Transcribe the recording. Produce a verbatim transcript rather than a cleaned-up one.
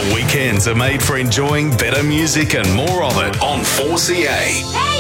Our weekends are made for enjoying better music and more of it on four C A.